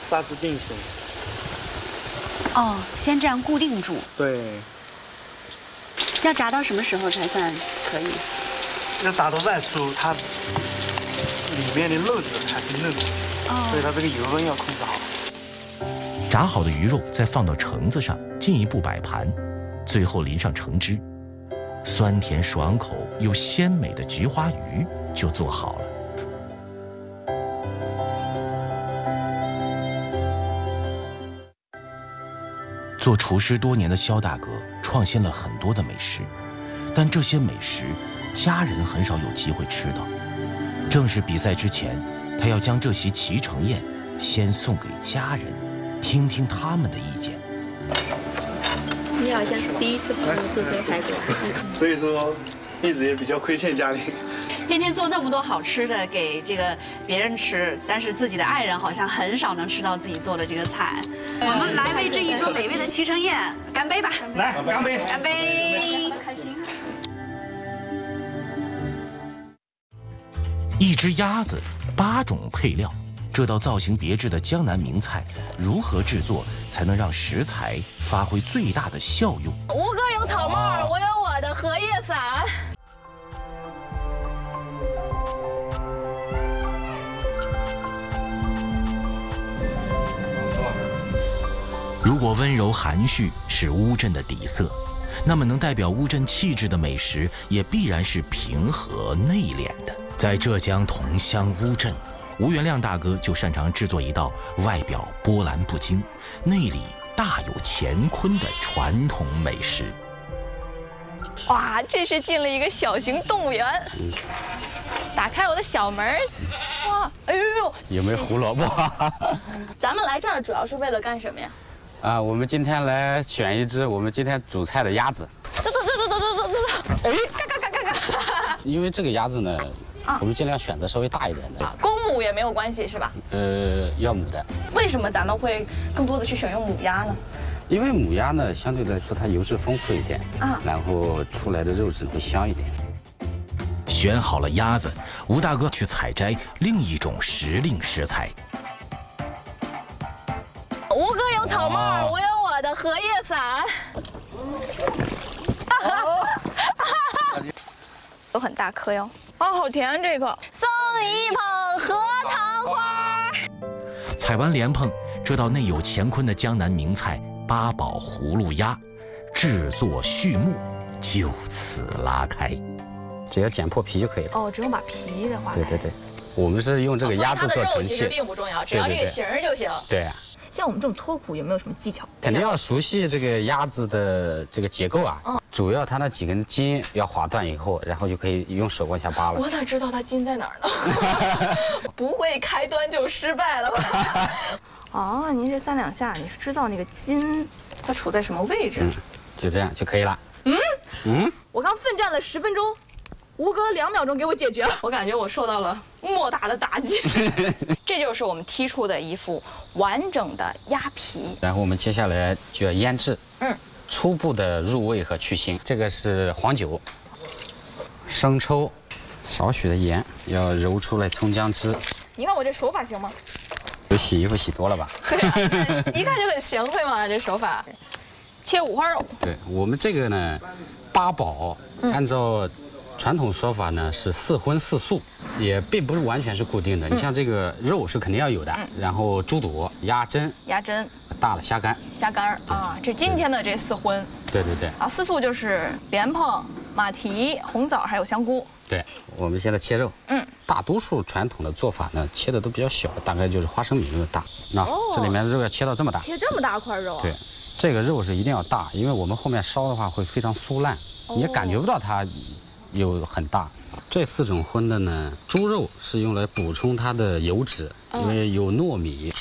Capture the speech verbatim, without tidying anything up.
大致定型。 哦，先这样固定住。 对。 要炸到什么时候才算可以？ 要炸到外酥，它里面的肉质还是嫩的，哦、所以它这个油温要控制好。 炸好的鱼肉再放到橙子上，进一步摆盘，最后淋上橙汁，酸甜爽口又鲜美的菊花鱼就做好了。做厨师多年的肖大哥创新了很多的美食，但这些美食家人很少有机会吃到。正是比赛之前，他要将这席脐橙宴先送给家人，听听他们的意见。 你好像是第一次帮我做这排骨， 所以说一直也比较亏欠家里。 天天做那么多好吃的给这个别人吃，但是自己的爱人好像很少能吃到自己做的这个菜。我们来为这一桌美味的脐橙宴干杯吧！ 来，干杯！ 干杯！ 开心。 一只鸭子，八种配料，这道造型别致的江南名菜如何制作才能让食材发挥最大的效用？ 吴哥有草帽，我有我的荷叶伞。 如果温柔含蓄是乌镇的底色，那么能代表乌镇气质的美食也必然是平和内敛的。在浙江桐乡乌镇，吴元亮大哥就擅长制作一道外表波澜不惊，内里大有乾坤的传统美食。 哇，这是进了一个小型动物园。打开我的小门，哇，哎呦呦， 有没有胡萝卜？ 咱们来这儿主要是为了干什么呀？ 啊，我们今天来选一只我们今天主菜的鸭子。 走走走走走走走走！哎，嘎嘎嘎嘎嘎！ 因为这个鸭子呢，啊、我们尽量选择稍微大一点的。 啊，公母也没有关系是吧？ 呃，要母的。 为什么咱们会更多的去选用母鸭呢？ 因为母鸭呢，相对来说它油脂丰富一点，啊，然后出来的肉质会香一点。 选好了鸭子，吴大哥去采摘另一种时令食材。 吴哥有草帽，哦、我有我的荷叶伞。都很大颗哟，啊，好甜这个！送你一捧荷塘花。 采完莲蓬，这道内有乾坤的江南名菜八宝葫芦鸭，制作序幕就此拉开。 只要剪破皮就可以了。 哦，只用把皮给划开。 对对对，我们是用这个鸭子做盛器。 它的肉其实并不重要，只要这个形儿就行。 对啊。 像我们这种脱骨有没有什么技巧？ 肯定要熟悉这个鸭子的这个结构啊。嗯。主要它那几根筋要划断以后，然后就可以用手往下扒了。 我哪知道它筋在哪儿呢？不会开端就失败了吧？哦，您这三两下，你是知道那个筋它处在什么位置？ 嗯，就这样就可以了。 嗯嗯，我刚奋战了十分钟。吴哥两秒钟给我解决了，我感觉我受到了莫大的打击。这就是我们剔出的一副完整的鸭皮， 然后我们接下来就要腌制， 嗯， 初步的入味和去腥。这个是黄酒、生抽、少许的盐，要揉出来葱姜汁。 你看我这手法行吗？ 有洗衣服洗多了吧？ 对啊，一看就很贤惠嘛，这手法。切五花肉。 对我们这个呢，八宝按照传统说法呢是四荤四素，也并不是完全是固定的。嗯、你像这个肉是肯定要有的，嗯、然后猪肚、鸭胗、 鸭胗、 大了虾干、 虾干啊，这今天的这四荤。 对对对。 啊，四素就是莲蓬、马蹄、红枣还有香菇。 对，我们现在切肉。嗯。大多数传统的做法呢，切的都比较小，大概就是花生米那么大。那、哦、这里面的肉要切到这么大。 切这么大块肉、啊。 对，这个肉是一定要大，因为我们后面烧的话会非常酥烂，哦、你也感觉不到它。有很大，这四种荤的呢，猪肉是用来补充它的油脂，因为有糯米。